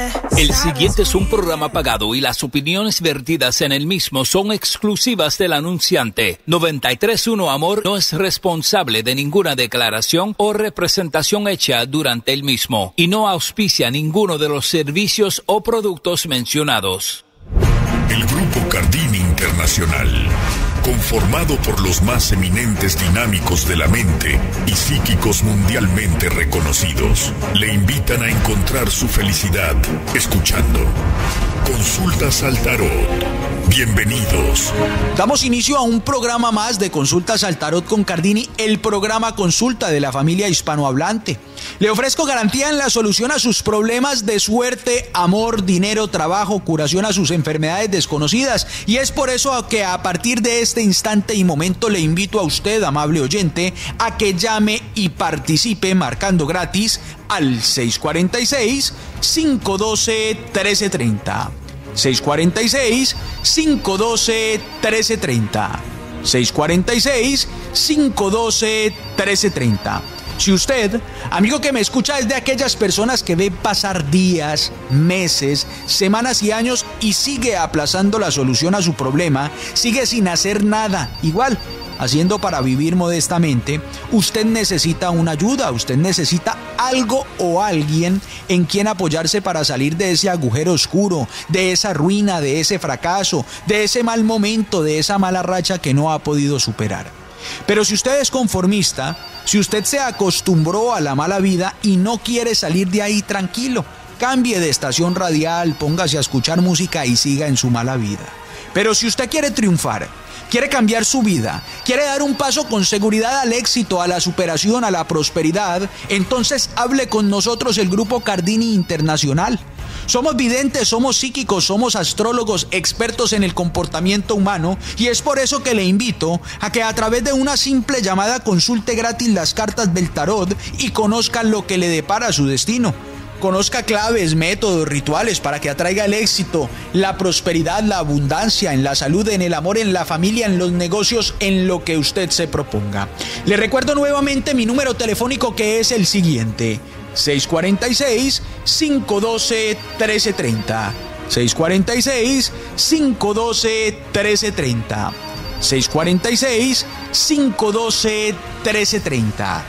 El siguiente es un programa pagado y las opiniones vertidas en el mismo son exclusivas del anunciante. 93.1 Amor no es responsable de ninguna declaración o representación hecha durante el mismo y no auspicia ninguno de los servicios o productos mencionados. El Grupo Cardini Internacional, conformado por los más eminentes dinámicos de la mente y psíquicos mundialmente reconocidos, le invitan a encontrar su felicidad escuchando Consultas al Tarot. Bienvenidos. Damos inicio a un programa más de Consultas al Tarot con Cardini, el programa consulta de la familia hispanohablante. Le ofrezco garantía en la solución a sus problemas de suerte, amor, dinero, trabajo, curación a sus enfermedades desconocidas. Y es por eso que a partir de este instante y momento le invito a usted, amable oyente, a que llame y participe marcando gratis al 646-512-1330. 646-512-1330. 646-512-1330. Si usted, amigo que me escucha, es de aquellas personas que ve pasar días, meses, semanas y años y sigue aplazando la solución a su problema, sigue sin hacer nada, igual, haciendo para vivir modestamente, usted necesita una ayuda, usted necesita algo o alguien en quien apoyarse para salir de ese agujero oscuro, de esa ruina, de ese fracaso, de ese mal momento, de esa mala racha que no ha podido superar. Pero si usted es conformista, si usted se acostumbró a la mala vida y no quiere salir de ahí, tranquilo, cambie de estación radial, póngase a escuchar música y siga en su mala vida. Pero si usted quiere triunfar, quiere cambiar su vida, quiere dar un paso con seguridad al éxito, a la superación, a la prosperidad, entonces hable con nosotros, el Grupo Cardini Internacional. Somos videntes, somos psíquicos, somos astrólogos, expertos en el comportamiento humano, y es por eso que le invito a que a través de una simple llamada consulte gratis las cartas del tarot y conozca lo que le depara su destino. Conozca claves, métodos, rituales para que atraiga el éxito, la prosperidad, la abundancia, en la salud, en el amor, en la familia, en los negocios, en lo que usted se proponga. Le recuerdo nuevamente mi número telefónico, que es el siguiente: 646-512-1330. 646-512-1330. 646-512-1330.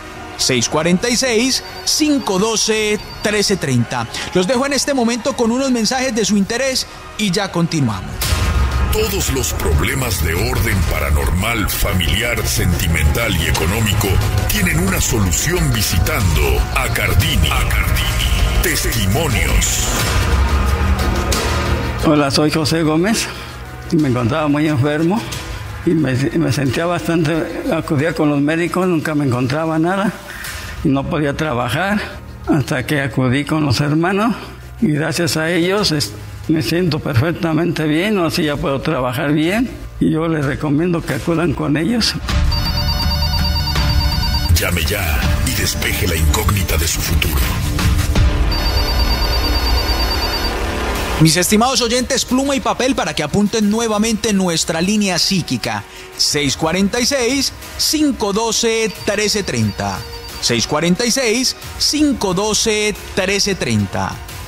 646-512-1330. Los dejo en este momento con unos mensajes de su interés y ya continuamos. Todos los problemas de orden paranormal, familiar, sentimental y económico tienen una solución visitando a Cardini. Testimonios. Hola, soy José Gómez y me encontraba muy enfermo y me sentía bastante, acudía con los médicos, nunca me encontraba nada y no podía trabajar hasta que acudí con los hermanos y gracias a ellos me siento perfectamente bien, así ya puedo trabajar bien y yo les recomiendo que acudan con ellos. Llame ya y despeje la incógnita de su futuro. Mis estimados oyentes, pluma y papel para que apunten nuevamente nuestra línea psíquica: 646-512-1330. 646-512-1330.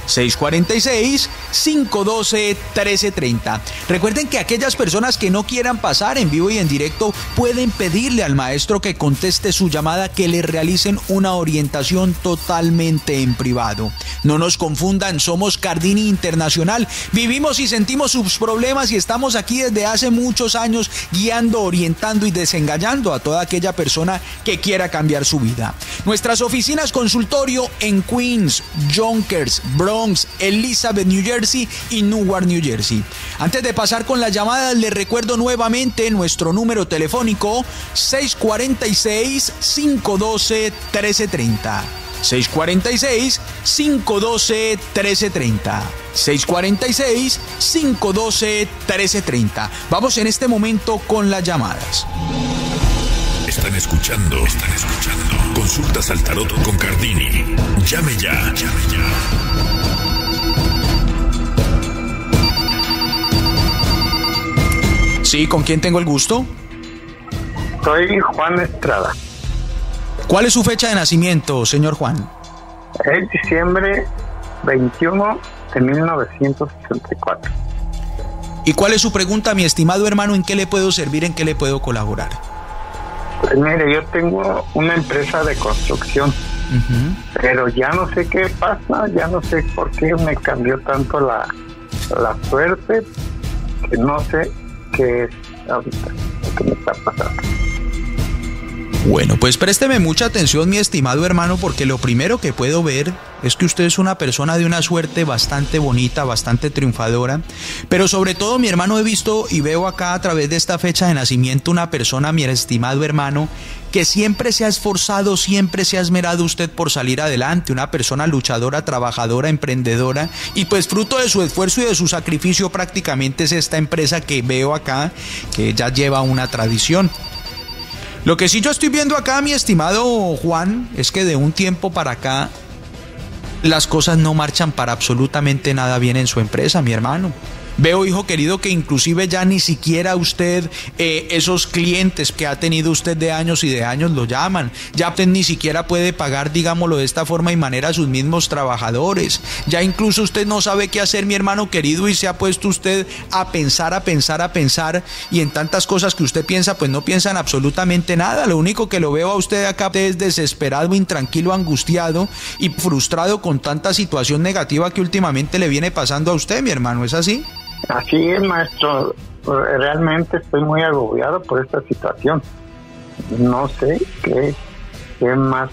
646-512-1330. Recuerden que aquellas personas que no quieran pasar en vivo y en directo pueden pedirle al maestro que conteste su llamada, que le realicen una orientación totalmente en privado. No nos confundan, somos Cardini Internacional. Vivimos y sentimos sus problemas y estamos aquí desde hace muchos años guiando, orientando y desengañando a toda aquella persona que quiera cambiar su vida. Nuestras oficinas consultorio en Queens, Yonkers, Bronx, Elizabeth, New Jersey y Newark, New Jersey. Antes de pasar con las llamadas, les recuerdo nuevamente nuestro número telefónico: 646-512-1330. 646-512-1330. 646-512-1330. Vamos en este momento con las llamadas. Están escuchando. Consultas al Tarot con Cardini. Llame ya. Sí, ¿con quién tengo el gusto? Soy Juan Estrada. ¿Cuál es su fecha de nacimiento, señor Juan? Es diciembre 21 de 1964. ¿Y cuál es su pregunta, mi estimado hermano? ¿En qué le puedo servir? ¿En qué le puedo colaborar? Pues mire, yo tengo una empresa de construcción, pero ya no sé qué pasa, ya no sé por qué me cambió tanto la suerte, que no sé qué es ahorita lo que me está pasando. Bueno, pues présteme mucha atención, mi estimado hermano, porque lo primero que puedo ver es que usted es una persona de una suerte bastante bonita, bastante triunfadora, pero sobre todo, mi hermano, he visto y veo acá a través de esta fecha de nacimiento una persona, mi estimado hermano, que siempre se ha esforzado, siempre se ha esmerado usted por salir adelante, una persona luchadora, trabajadora, emprendedora, y pues fruto de su esfuerzo y de su sacrificio prácticamente es esta empresa que veo acá, que ya lleva una tradición. Lo que sí yo estoy viendo acá, mi estimado Juan, es que de un tiempo para acá las cosas no marchan para absolutamente nada bien en su empresa, mi hermano. Veo, hijo querido, que inclusive ya ni siquiera usted, esos clientes que ha tenido usted de años y de años lo llaman. Ya usted ni siquiera puede pagar, digámoslo de esta forma y manera, a sus mismos trabajadores. Ya incluso usted no sabe qué hacer, mi hermano querido, y se ha puesto usted a pensar, y en tantas cosas que usted piensa, pues no piensan absolutamente nada. Lo único que lo veo a usted acá es desesperado, intranquilo, angustiado y frustrado con tanta situación negativa que últimamente le viene pasando a usted, mi hermano. ¿Es así? Así es, maestro. Realmente estoy muy agobiado por esta situación. No sé qué más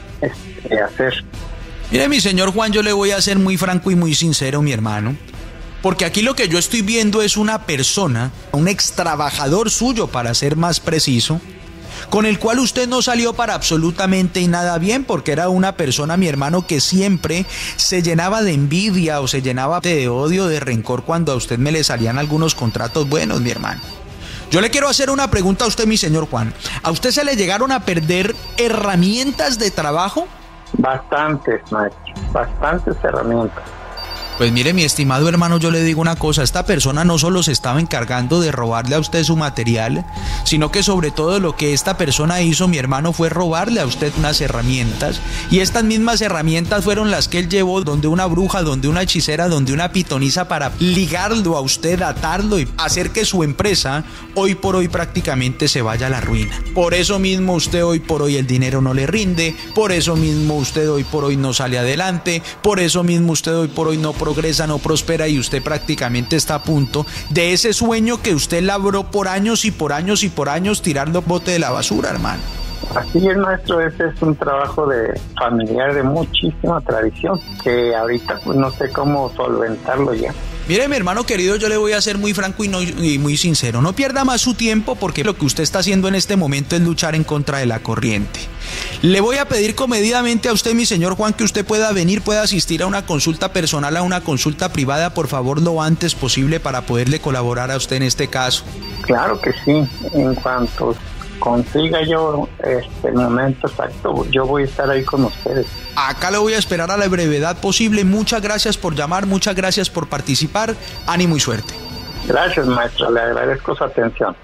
hacer. Mire, mi señor Juan, yo le voy a ser muy franco y muy sincero, mi hermano. Porque aquí lo que yo estoy viendo es una persona, un ex trabajador suyo, para ser más preciso, con el cual usted no salió para absolutamente nada bien, porque era una persona, mi hermano, que siempre se llenaba de envidia o se llenaba de odio, de rencor cuando a usted me le salían algunos contratos buenos, mi hermano. Yo le quiero hacer una pregunta a usted, mi señor Juan. ¿A usted se le llegaron a perder herramientas de trabajo? Bastantes, maestro, bastantes herramientas. Pues mire, mi estimado hermano, yo le digo una cosa, esta persona no solo se estaba encargando de robarle a usted su material, sino que sobre todo lo que esta persona hizo, mi hermano, fue robarle a usted unas herramientas, y estas mismas herramientas fueron las que él llevó donde una bruja, donde una hechicera, donde una pitonisa, para ligarlo a usted, atarlo y hacer que su empresa hoy por hoy prácticamente se vaya a la ruina. Por eso mismo usted hoy por hoy el dinero no le rinde, por eso mismo usted hoy por hoy no sale adelante, por eso mismo usted hoy por hoy no progresa, no prospera, y usted prácticamente está a punto de ese sueño que usted labró por años y por años y por años, tirando bote de la basura, hermano. Así es, maestro, ese es un trabajo de familiar de muchísima tradición, que ahorita pues no sé cómo solventarlo ya. Mire, mi hermano querido, yo le voy a ser muy franco y muy sincero. No pierda más su tiempo, porque lo que usted está haciendo en este momento es luchar en contra de la corriente. Le voy a pedir comedidamente a usted, mi señor Juan, que usted pueda asistir a una consulta personal, a una consulta privada, por favor, lo antes posible, para poderle colaborar a usted en este caso. Claro que sí. En cuanto consiga yo el momento exacto, yo voy a estar ahí con ustedes. Acá lo voy a esperar a la brevedad posible. Muchas gracias por llamar, muchas gracias por participar. Ánimo y suerte. Gracias, maestro, le agradezco su atención.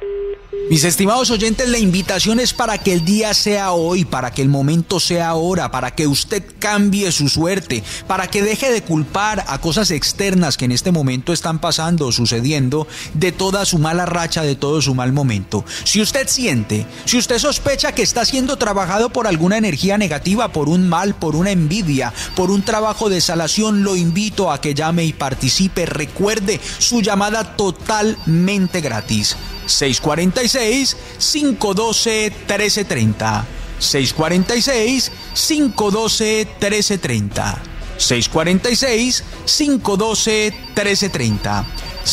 Mis estimados oyentes, la invitación es para que el día sea hoy, para que el momento sea ahora, para que usted cambie su suerte, para que deje de culpar a cosas externas que en este momento están pasando o sucediendo, de toda su mala racha, de todo su mal momento. Si usted siente, si usted sospecha que está siendo trabajado por alguna energía negativa, por un mal, por una envidia, por un trabajo de salación, lo invito a que llame y participe. Recuerde, su llamada totalmente gratis. 646-512-1330. 646-512-1330. 646-512-1330.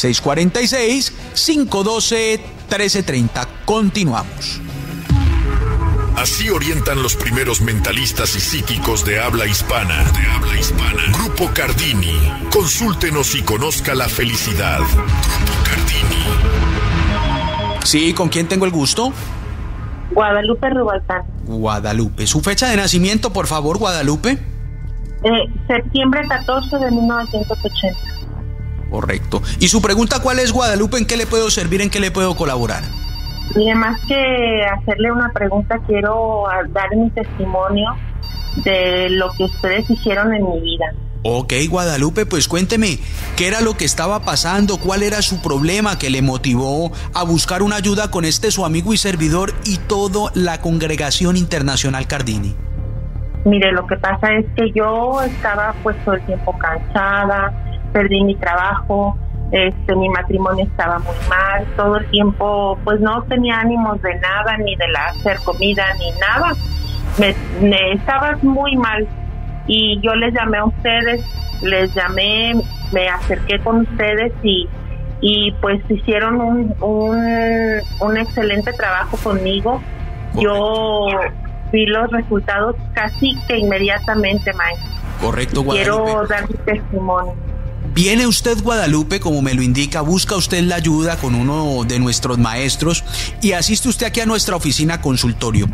646-512-1330. Continuamos. Así orientan los primeros mentalistas y psíquicos de habla hispana. Grupo Cardini. Consúltenos y conozca la felicidad. Grupo Cardini. Sí, ¿con quién tengo el gusto? Guadalupe Rubalcán. Guadalupe. ¿Su fecha de nacimiento, por favor, Guadalupe? Septiembre 14 de 1980. Correcto. ¿Y su pregunta cuál es, Guadalupe? ¿En qué le puedo servir? ¿En qué le puedo colaborar? Y además que hacerle una pregunta, quiero dar mi testimonio de lo que ustedes hicieron en mi vida. Ok, Guadalupe, pues cuénteme, ¿qué era lo que estaba pasando? ¿Cuál era su problema que le motivó a buscar una ayuda con su amigo y servidor y toda la Congregación Internacional Cardini? Mire, lo que pasa es que yo estaba pues todo el tiempo cansada, perdí mi trabajo, mi matrimonio estaba muy mal, todo el tiempo pues no tenía ánimos de nada, ni de hacer comida, ni nada. Me estaba muy mal. Y yo les llamé a ustedes, me acerqué con ustedes y pues hicieron un excelente trabajo conmigo. Correcto. Yo vi los resultados casi que inmediatamente, maestro. Correcto, Guadalupe. Quiero dar mi testimonio. Viene usted, Guadalupe, como me lo indica, busca usted la ayuda con uno de nuestros maestros y asiste usted aquí a nuestra oficina consultorio.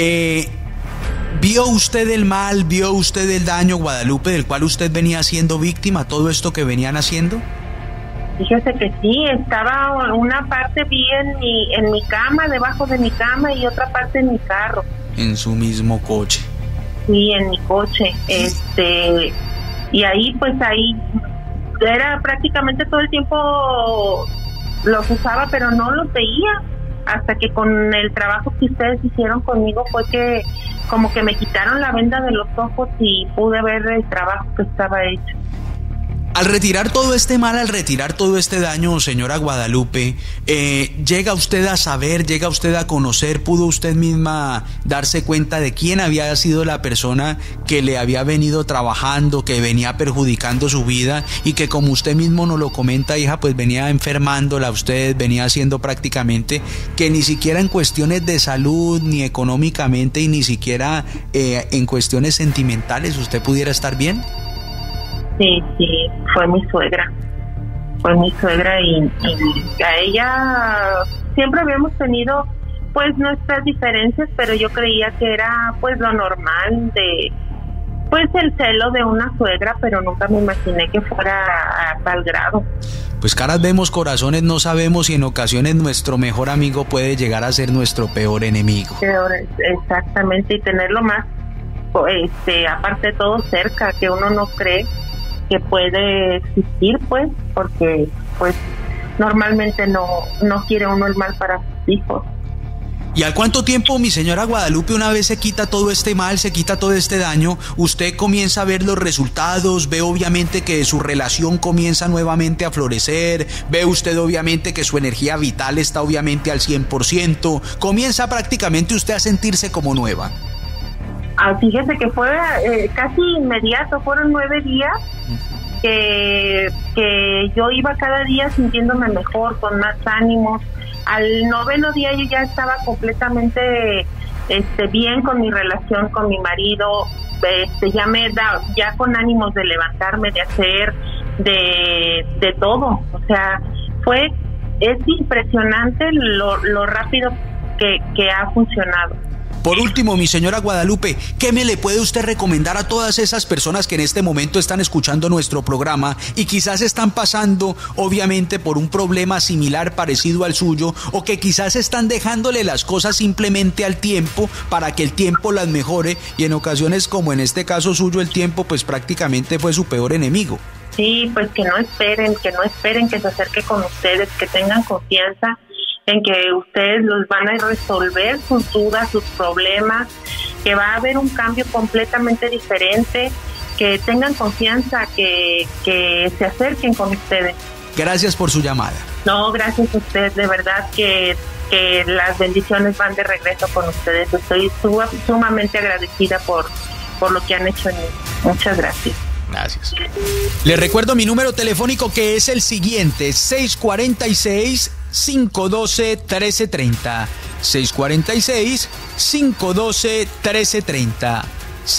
¿Vio usted el mal, vio usted el daño, Guadalupe, del cual usted venía siendo víctima, todo esto que venían haciendo? Fíjese que sí, estaba una parte vi en mi cama, debajo de mi cama, y otra parte en mi carro. En su mismo coche. Sí, en mi coche. Y ahí era prácticamente todo el tiempo los usaba, pero no los veía. Hasta que con el trabajo que ustedes hicieron conmigo fue que como que me quitaron la venda de los ojos y pude ver el trabajo que estaba hecho. Al retirar todo este mal, al retirar todo este daño, señora Guadalupe, llega usted a saber, llega usted a conocer, pudo usted misma darse cuenta de quién había sido la persona que le había venido trabajando, que venía perjudicando su vida y que, como usted mismo nos lo comenta, hija, pues venía enfermándola a usted, venía haciendo prácticamente que ni siquiera en cuestiones de salud, ni económicamente y ni siquiera en cuestiones sentimentales usted pudiera estar bien. Sí, fue mi suegra. Y a ella siempre habíamos tenido pues nuestras diferencias, pero yo creía que era pues lo normal de pues el celo de una suegra, pero nunca me imaginé que fuera a tal grado. Pues caras vemos, corazones no sabemos, y en ocasiones nuestro mejor amigo puede llegar a ser nuestro peor enemigo. Exactamente, y tenerlo más aparte de todo cerca, que uno no cree que puede existir, pues, porque pues normalmente no quiere uno el mal para sus hijos. ¿Y al cuánto tiempo, mi señora Guadalupe, una vez se quita todo este mal, se quita todo este daño, usted comienza a ver los resultados, ve obviamente que su relación comienza nuevamente a florecer, ve usted obviamente que su energía vital está obviamente al 100%, comienza prácticamente usted a sentirse como nueva? Fíjese que fue casi inmediato, fueron 9 días que yo iba cada día sintiéndome mejor, con más ánimos. Al 9º día yo ya estaba completamente bien con mi relación con mi marido, ya con ánimos de levantarme, de hacer, de todo. O sea, es impresionante lo rápido que ha funcionado. Por último, mi señora Guadalupe, ¿qué me le puede usted recomendar a todas esas personas que en este momento están escuchando nuestro programa y quizás están pasando, obviamente, por un problema similar, parecido al suyo, o que quizás están dejándole las cosas simplemente al tiempo para que el tiempo las mejore, y en ocasiones, como en este caso suyo, el tiempo pues prácticamente fue su peor enemigo? Sí, pues que no esperen, que se acerque con ustedes, que tengan confianza en que ustedes los van a resolver sus dudas, sus problemas, que va a haber un cambio completamente diferente, que tengan confianza, que se acerquen con ustedes. Gracias por su llamada. No, gracias a usted, de verdad que las bendiciones van de regreso con ustedes. Estoy sumamente agradecida por lo que han hecho en mí. Muchas gracias. Gracias. Les recuerdo mi número telefónico, que es el siguiente: 646-512-1330. 646-512-1330.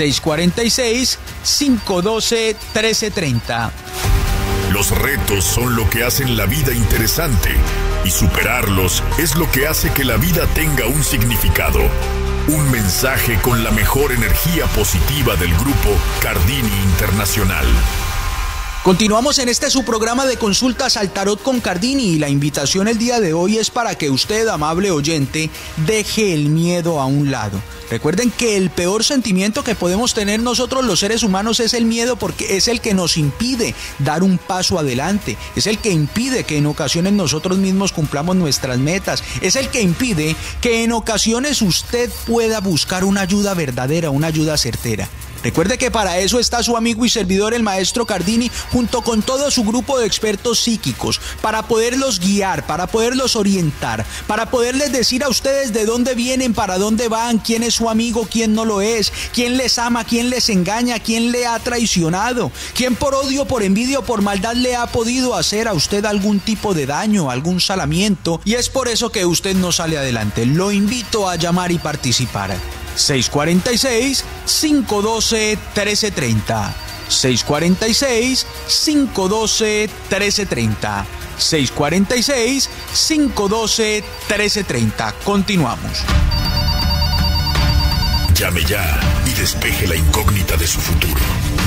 646-512-1330. Los retos son lo que hacen la vida interesante, y superarlos es lo que hace que la vida tenga un significado. Un mensaje con la mejor energía positiva del grupo Cardini Internacional. Continuamos en este su programa de consultas al tarot con Cardini y la invitación el día de hoy es para que usted, amable oyente, deje el miedo a un lado. Recuerden que el peor sentimiento que podemos tener nosotros los seres humanos es el miedo, porque es el que nos impide dar un paso adelante, es el que impide que en ocasiones nosotros mismos cumplamos nuestras metas, es el que impide que en ocasiones usted pueda buscar una ayuda verdadera, una ayuda certera. Recuerde que para eso está su amigo y servidor el maestro Cardini junto con todo su grupo de expertos psíquicos, para poderlos guiar, para poderlos orientar, para poderles decir a ustedes de dónde vienen, para dónde van, quién es su amigo, quién no lo es, quién les ama, quién les engaña, quién le ha traicionado, quién por odio, por envidia o por maldad le ha podido hacer a usted algún tipo de daño, algún salamiento, y es por eso que usted no sale adelante. Lo invito a llamar y participar. 646-512-1330. 646-512-1330. 646-512-1330. Continuamos. Llame ya y despeje la incógnita de su futuro.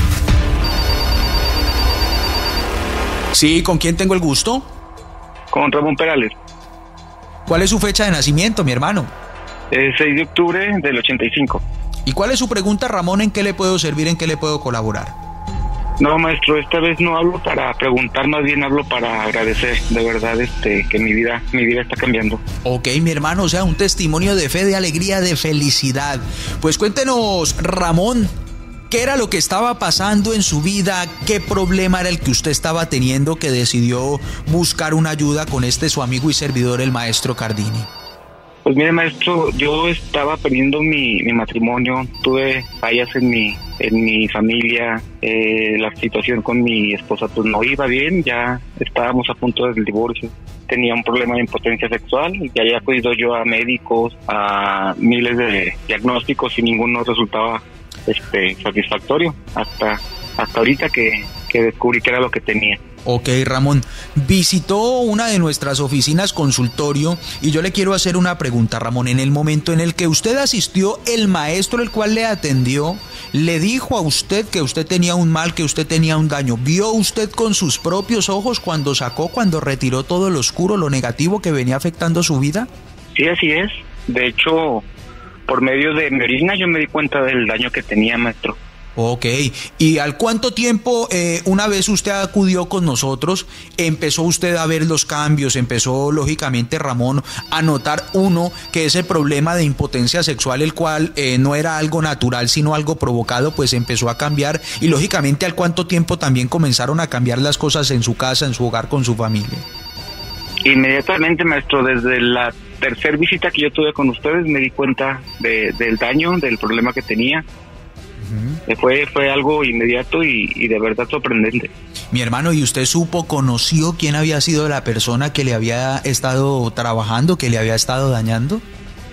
Sí, ¿con quién tengo el gusto? Con Ramón Perales. ¿Cuál es su fecha de nacimiento, mi hermano? 6 de octubre del 85. ¿Y cuál es su pregunta, Ramón? ¿En qué le puedo servir? ¿En qué le puedo colaborar? No, maestro, esta vez no hablo para preguntar, más bien hablo para agradecer, de verdad, que mi vida está cambiando. Ok, mi hermano, o sea, un testimonio de fe, de alegría, de felicidad. Pues cuéntenos, Ramón, ¿qué era lo que estaba pasando en su vida? ¿Qué problema era el que usted estaba teniendo que decidió buscar una ayuda con su amigo y servidor, el maestro Cardini? Pues mire, maestro, yo estaba perdiendo mi matrimonio, tuve fallas en mi familia, la situación con mi esposa pues no iba bien, ya estábamos a punto del divorcio, tenía un problema de impotencia sexual, ya había acudido yo a médicos, a miles de diagnósticos y ninguno resultaba satisfactorio, hasta ahorita que descubrí que era lo que tenía. Ok, Ramón, visitó una de nuestras oficinas consultorio y yo le quiero hacer una pregunta, Ramón. En el momento en el que usted asistió, el maestro el cual le atendió, le dijo a usted que usted tenía un mal, que usted tenía un daño. ¿Vio usted con sus propios ojos cuando retiró todo lo oscuro, lo negativo que venía afectando su vida? Sí, así es. De hecho, por medio de mi orina yo me di cuenta del daño que tenía, maestro. Ok, ¿y al cuánto tiempo, una vez usted acudió con nosotros, empezó usted a ver los cambios, empezó lógicamente, Ramón, a notar que ese problema de impotencia sexual, el cual no era algo natural sino algo provocado, pues empezó a cambiar, y lógicamente al cuánto tiempo también comenzaron a cambiar las cosas en su casa, en su hogar, con su familia? Inmediatamente, maestro, desde la tercera visita que yo tuve con ustedes me di cuenta del daño, del problema que tenía. Fue algo inmediato y de verdad sorprendente. Mi hermano, ¿y usted conoció quién había sido la persona que le había estado trabajando, que le había estado dañando?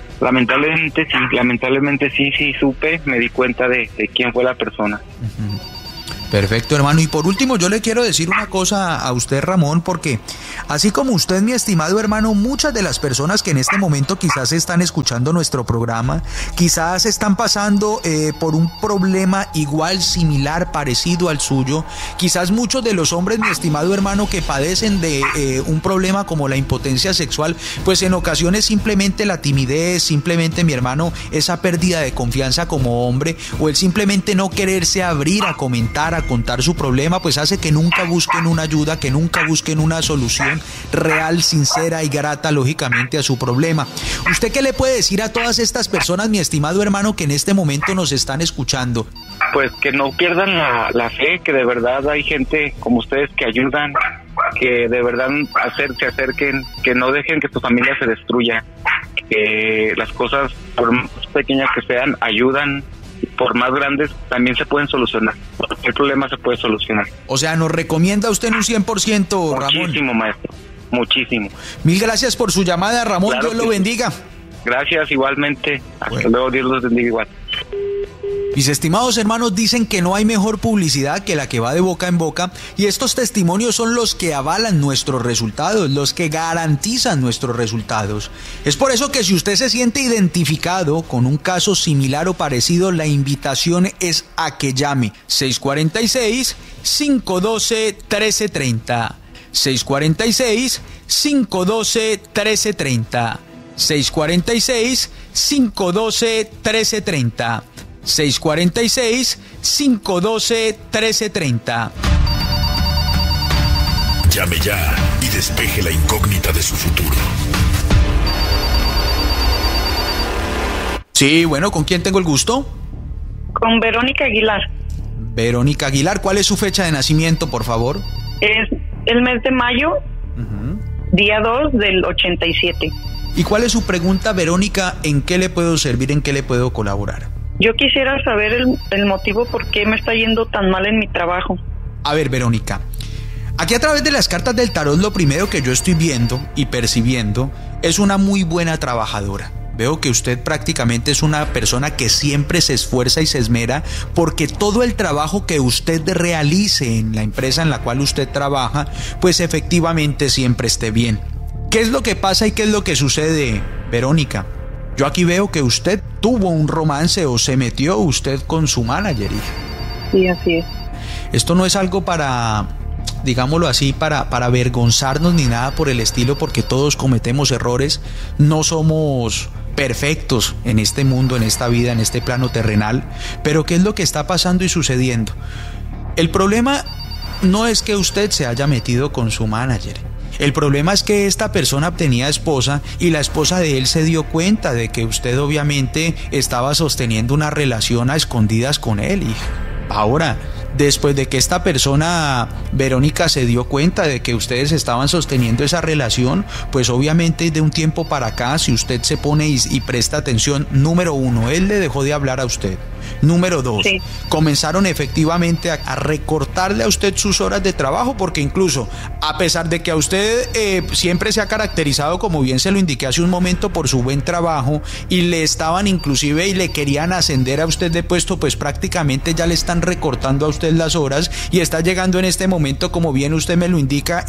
Lamentablemente sí supe, me di cuenta de quién fue la persona. Perfecto, hermano. Y por último, yo le quiero decir una cosa a usted, Ramón, porque así como usted, mi estimado hermano, muchas de las personas que en este momento quizás están escuchando nuestro programa, quizás están pasando por un problema igual, similar, parecido al suyo. Quizás muchos de los hombres, mi estimado hermano, que padecen de un problema como la impotencia sexual, pues en ocasiones simplemente la timidez, simplemente, mi hermano, esa pérdida de confianza como hombre, o el simplemente no quererse abrir a comentar, a contar su problema, pues hace que nunca busquen una ayuda, que nunca busquen una solución real, sincera y grata, lógicamente, a su problema. ¿Usted qué le puede decir a todas estas personas, mi estimado hermano, que en este momento nos están escuchando? Pues que no pierdan la fe, que de verdad hay gente como ustedes que ayudan, que de verdad se acerquen, que no dejen que su familia se destruya, que las cosas, por más pequeñas que sean, ayudan. Por más grandes también se pueden solucionar. El problema se puede solucionar. O sea, ¿nos recomienda usted en un 100%, Ramón? Muchísimo, maestro. Muchísimo. Mil gracias por su llamada, Ramón. Claro, Dios lo bendiga. Gracias, igualmente. Hasta luego, Dios los bendiga igual. Mis estimados hermanos, dicen que no hay mejor publicidad que la que va de boca en boca, y estos testimonios son los que avalan nuestros resultados, los que garantizan nuestros resultados. Es por eso que si usted se siente identificado con un caso similar o parecido, la invitación es a que llame 646-512-1330. 646-512-1330. 646-512-1330. 646-512-1330. Llame ya y despeje la incógnita de su futuro. Sí, bueno, ¿con quién tengo el gusto? Con Verónica Aguilar. Verónica Aguilar, ¿cuál es su fecha de nacimiento, por favor? Es el mes de mayo, día 2 del 87. ¿Y cuál es su pregunta, Verónica? ¿En qué le puedo servir? ¿En qué le puedo colaborar? Yo quisiera saber el motivo por qué me está yendo tan mal en mi trabajo. A ver, Verónica, aquí a través de las cartas del tarot, lo primero que yo estoy viendo y percibiendo es una muy buena trabajadora. Veo que usted prácticamente es una persona que siempre se esfuerza y se esmera porque todo el trabajo que usted realice en la empresa en la cual usted trabaja, pues efectivamente siempre esté bien. ¿Qué es lo que pasa y qué es lo que sucede, Verónica? Yo aquí veo que usted tuvo un romance o se metió usted con su manager, hija. Sí, así es. Esto no es algo para, digámoslo así, para avergonzarnos ni nada por el estilo, porque todos cometemos errores, no somos perfectos en este mundo, en esta vida, en este plano terrenal. Pero ¿qué es lo que está pasando y sucediendo? El problema no es que usted se haya metido con su manager. El problema es que esta persona tenía esposa y la esposa de él se dio cuenta de que usted obviamente estaba sosteniendo una relación a escondidas con él, hija. Ahora, después de que esta persona, Verónica, se dio cuenta de que ustedes estaban sosteniendo esa relación, pues obviamente de un tiempo para acá, si usted se pone y presta atención, número 1, él le dejó de hablar a usted. Número 2, sí, comenzaron efectivamente a recortarle a usted sus horas de trabajo, porque incluso a pesar de que a usted siempre se ha caracterizado, como bien se lo indiqué hace un momento, por su buen trabajo, y le estaban inclusive y le querían ascender a usted de puesto, pues prácticamente ya le están recortando a usted las horas y está llegando en este momento, como bien usted me lo indica,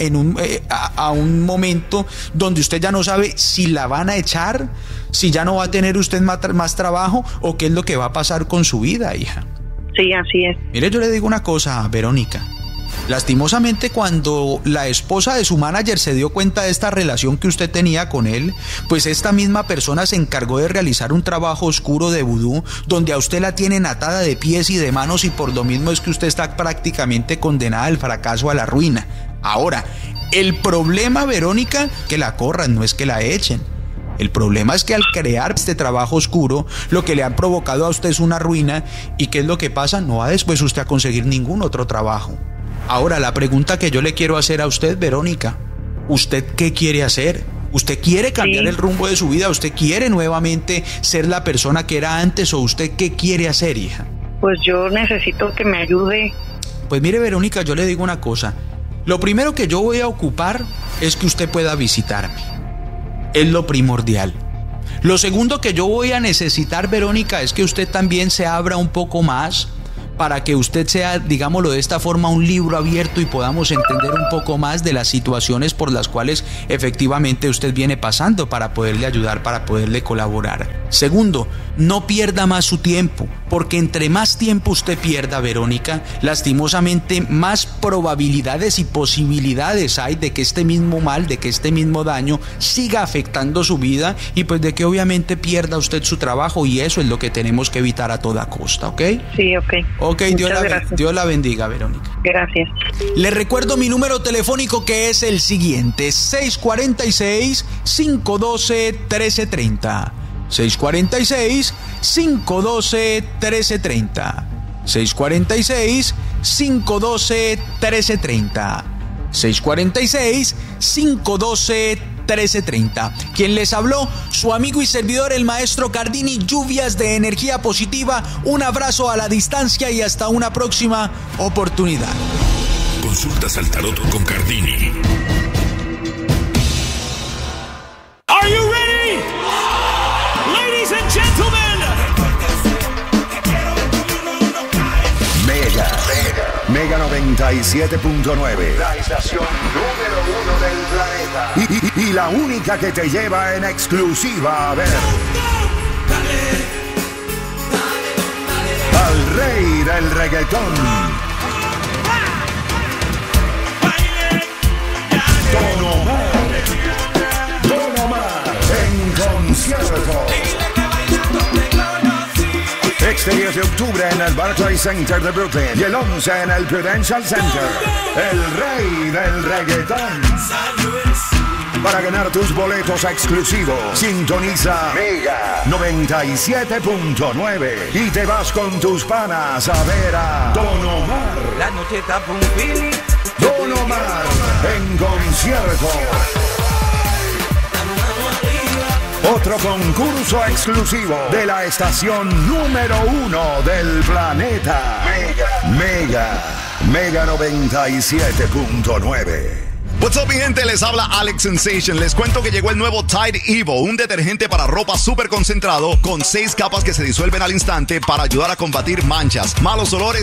a un momento donde usted ya no sabe si la van a echar, si ya no va a tener usted más trabajo o qué es lo que va a pasar con su vida, hija. Sí, así es. Mire, yo le digo una cosa, Verónica. Lastimosamente, cuando la esposa de su manager se dio cuenta de esta relación que usted tenía con él, pues esta misma persona se encargó de realizar un trabajo oscuro de vudú, donde a usted la tienen atada de pies y de manos, y por lo mismo es que usted está prácticamente condenada al fracaso, a la ruina. Ahora, el problema, Verónica, que la corran, no es que la echen. El problema es que al crear este trabajo oscuro, lo que le han provocado a usted es una ruina. ¿Y qué es lo que pasa? No va después usted a conseguir ningún otro trabajo. Ahora, la pregunta que yo le quiero hacer a usted, Verónica, ¿usted qué quiere hacer? ¿Usted quiere cambiar el rumbo de su vida? ¿Usted quiere nuevamente ser la persona que era antes? ¿O usted qué quiere hacer, hija? Pues yo necesito que me ayude. Pues mire, Verónica, yo le digo una cosa. Lo primero que yo voy a ocupar es que usted pueda visitarme. Es lo primordial. Lo segundo que yo voy a necesitar, Verónica, es que usted también se abra un poco más, para que usted sea, digámoslo de esta forma, un libro abierto y podamos entender un poco más de las situaciones por las cuales efectivamente usted viene pasando, para poderle ayudar, para poderle colaborar. Segundo, no pierda más su tiempo, porque entre más tiempo usted pierda, Verónica, lastimosamente más probabilidades y posibilidades hay de que este mismo mal, de que este mismo daño siga afectando su vida, y pues de que obviamente pierda usted su trabajo, y eso es lo que tenemos que evitar a toda costa, ¿ok? Sí, ok. Ok, Dios la bendiga, Verónica. Gracias. Le recuerdo mi número telefónico, que es el siguiente: 646-512-1330. 646-512-1330. 646-512-1330. 646-512-1330. Quien les habló, su amigo y servidor, el maestro Cardini. Lluvias de energía positiva. Un abrazo a la distancia y hasta una próxima oportunidad. Consultas al tarot con Cardini. Are you ready? Ladies and gentlemen. 97.9. La estación número 1 del planeta. Y la única que te lleva en exclusiva a ver al rey del reggaetón, Don Omar. Don Omar en concierto. Este 10 de octubre en el Barclays Center de Brooklyn y el 11 en el Prudential Center. El rey del reggaetón. Para ganar tus boletos exclusivos, sintoniza Mega 97.9 y te vas con tus panas a ver a Don Omar. La noche está por un feeling. Don Omar en concierto. Otro concurso exclusivo de la estación número 1 del planeta. Mega 97.9. What's up, mi gente? Les habla Alex Sensation. Les cuento que llegó el nuevo Tide Evo, un detergente para ropa súper concentrado con 6 capas que se disuelven al instante para ayudar a combatir manchas, malos olores